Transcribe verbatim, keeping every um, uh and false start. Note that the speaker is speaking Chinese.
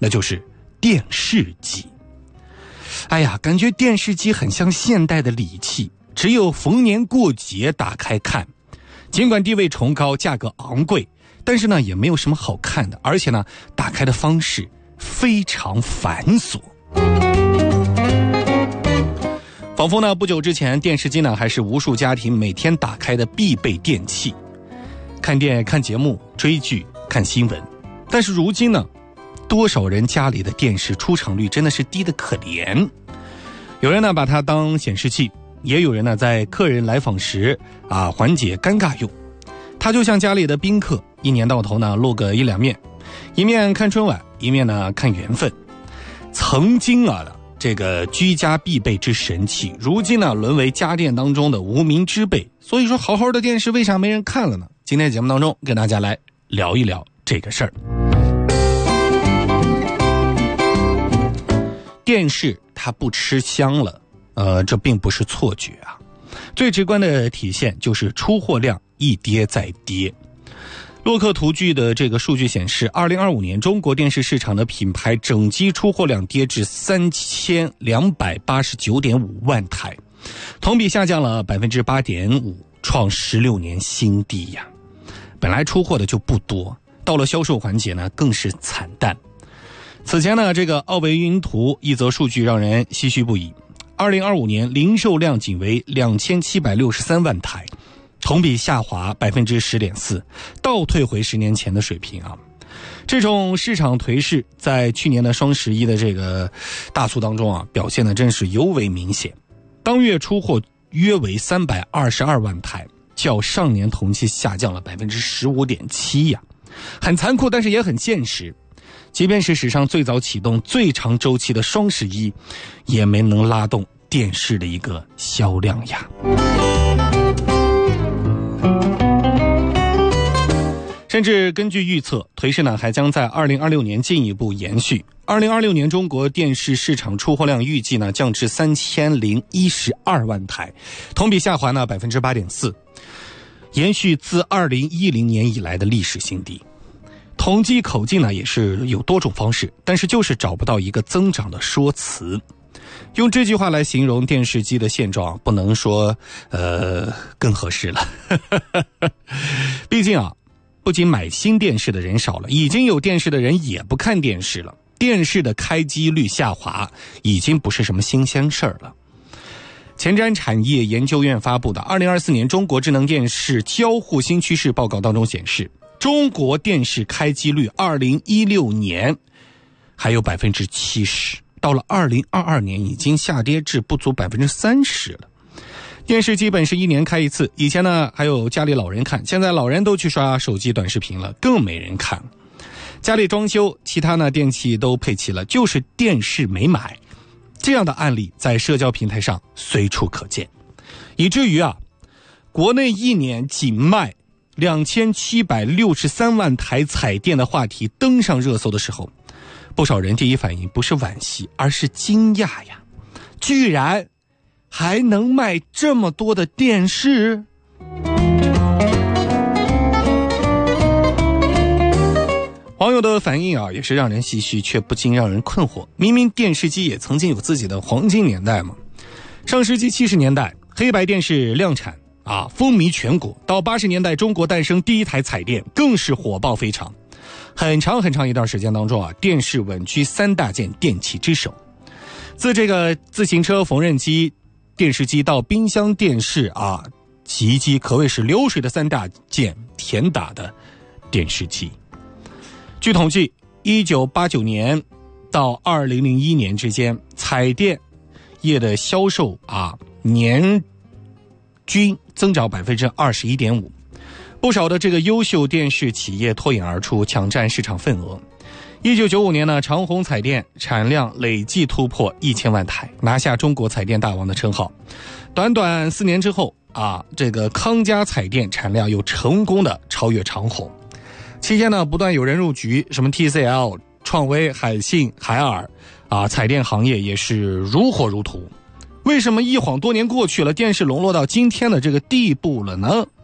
那就是电视机。哎呀，感觉电视机很像现代的礼器，只有逢年过节打开看。尽管地位崇高，价格昂贵，但是呢也没有什么好看的，而且呢打开的方式非常繁琐。仿佛呢不久之前，电视机呢还是无数家庭每天打开的必备电器，看电看节目、追剧、看新闻。但是如今呢，多少人家里的电视出场率真的是低得可怜。有人呢把它当显示器，也有人呢在客人来访时啊缓解尴尬用。它就像家里的宾客，一年到头呢露个一两面，一面看春晚，一面呢看缘分。曾经啊这个居家必备之神器，如今呢沦为家电当中的无名之辈。所以说好好的电视为啥没人看了呢？今天节目当中跟大家来聊一聊这个事儿。电视它不吃香了，呃，这并不是错觉啊。最直观的体现就是出货量一跌再跌。洛克图具的这个数据显示，二零二五年中国电视市场的品牌整机出货量跌至三千两百八十九点五万台，同比下降了百分之八点五，创十六年新低呀。本来出货的就不多，到了销售环节呢，更是惨淡。此前呢，这个奥维云图一则数据让人唏嘘不已。二零二五年零售量仅为两千七百六十三万台，同比下滑百分之十点四，倒退回十年前的水平啊。这种市场颓势在去年的双十一的这个大促当中啊，表现的真是尤为明显。当月出货约为三百二十二万台，较上年同期下降了百分之十五点七呀，很残酷，但是也很现实。即便是史上最早启动最长周期的双十一，也没能拉动电视的一个销量呀。甚至根据预测，颓势呢还将在二零二六年进一步延续。二零二六年中国电视市场出货量预计呢降至三千零一十二万台，同比下滑呢百分之八点四，延续自二零一零年以来的历史新低。统计口径呢也是有多种方式，但是就是找不到一个增长的说辞。用这句话来形容电视机的现状，不能说呃更合适了。毕竟啊，不仅买新电视的人少了，已经有电视的人也不看电视了。电视的开机率下滑已经不是什么新鲜事儿了。前瞻产业研究院发布的二零二四年中国智能电视交互新趋势报告当中显示，中国电视开机率二零一六年还有百分之七十，到了二零二二年已经下跌至不足百分之三十了。电视基本是一年开一次，以前呢还有家里老人看，现在老人都去刷手机短视频了，更没人看。家里装修，其他呢电器都配齐了，就是电视没买。这样的案例在社交平台上随处可见，以至于啊，国内一年仅卖两千七百六十三万台彩电的话题登上热搜的时候，不少人第一反应不是惋惜，而是惊讶呀！居然还能卖这么多的电视？网友的反应啊，也是让人唏嘘，却不禁让人困惑。明明电视机也曾经有自己的黄金年代嘛。上世纪七十年代，黑白电视量产啊，风靡全国。到八十年代，中国诞生第一台彩电，更是火爆非常。很长很长一段时间当中啊，电视稳居三大件电器之首。自这个自行车缝纫机、电视机到冰箱电视啊、洗衣机，可谓是流水的三大件填打的电视机。据统计，一九八九年到二零零一年之间，彩电业的销售啊年均增长百分之二十一点五，不少的这个优秀电视企业脱颖而出，抢占市场份额。一九九五年呢，长虹彩电产量累计突破一千万台，拿下中国彩电大王的称号。短短四年之后啊，这个康佳彩电产量又成功的超越长虹。期间呢，不断有人入局，什么 T C L、创维、海信、海尔啊，彩电行业也是如火如荼。为什么一晃多年过去了，电视沦落到今天的这个地步了呢？